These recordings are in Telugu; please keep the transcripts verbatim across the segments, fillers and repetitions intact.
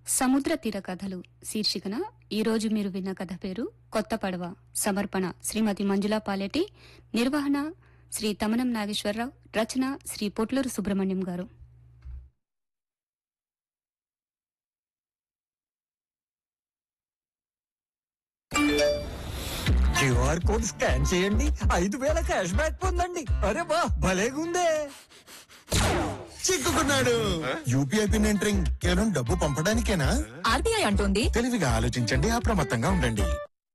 సముద్ర తీర కథలు శీర్షికన ఈరోజు మీరు విన్న కథ పేరు కొత్త పడవ. సమర్పణ శ్రీమతి మంజులా పాలెటి. నిర్వహణ శ్రీ తమనం నాగేశ్వరరావు. రచన శ్రీ పొట్లూరు సుబ్రహ్మణ్యం గారు. క్యూఆర్ కోడ్ స్కాన్ చేయండి, ఐదు వేల క్యాష్ బ్యాక్ పొందండి. అరే వా, భలేగుందే. చిక్కుకున్నాడు. యూపీఐ పిన్ ఎంటరింగ్ కేవలం డబ్బు పంపడానికేనా? ఆర్బీఐ అంటోంది తెలివిగా ఆలోచించండి, అప్రమత్తంగా ఉండండి.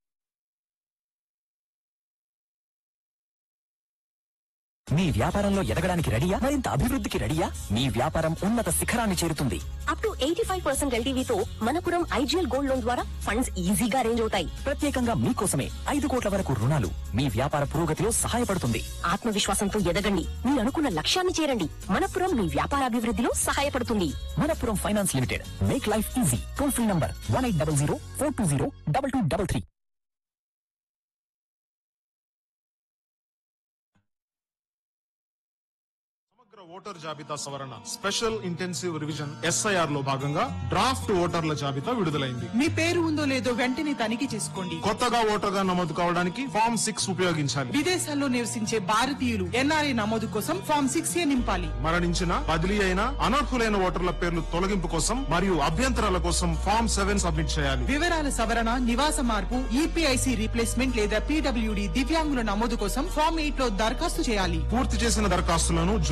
మీ వ్యాపారంలో ఎదగడానికి రెడీయా? మరింత అభివృద్ధికి రెడీయా? మీ వ్యాపారం ఉన్నత శిఖరాన్ని చేరుతుంది. Up to eighty five percent ఎల్టీవీతో Manappuram IGL gold loan ద్వారా ఫండ్స్ ఈజీగా అరేంజ్ అవుతాయి. ప్రత్యేకంగా మీకోసమే ఐదు కోట్ల వరకు రుణాలు మీ వ్యాపార పురోగతిలో సహాయపడుతుంది. ఆత్మవిశ్వాసంతో ఎదగండి, మీరు అనుకున్న లక్ష్యాన్ని చేరండి. మనపురం మీ వ్యాపార అభివృద్ధిలో సహాయపడుతుంది. Manappuram finance limited. Make life easy. Toll free number one eight double zero four two zero double two double three. Voter జాబితా సవరణ స్పెషల్ ఇంటెన్సివ్ రివిజన్ ఎస్ఐఆర్ లో భాగంగా డ్రాఫ్ట్ ఓటర్ల జాబితా విడుదలైంది. మీ పేరు ఉందో లేదో వెంటనే తనిఖీ చేసుకోండి. కొత్తగా ఓటర్గా నమోదు కావడానికి ఫామ్ సిక్స్ ఉపయోగించాలి. విదేశాల్లో నివసించే భారతీయులు ఎన్ఆర్ఐ నమోదు కోసం ఫామ్ సిక్స్ ఏ నింపాలి. మరణించిన, బదిలీ అయిన, అనర్హులైన ఓటర్ల పేర్లు తొలగింపు కోసం మరియు అభ్యంతరాల కోసం ఫామ్ సెవెన్ సబ్మిట్ చేయాలి. వివరాల సవరణ, నివాస మార్పు, ఈపీఐసి రీప్లేస్మెంట్ లేదా పీడబ్ల్యూడి దివ్యాంగుల నమోదు కోసం ఫామ్ ఎయిట్ లో దరఖాస్తు చేయాలి. పూర్తి చేసిన దరఖాస్తులను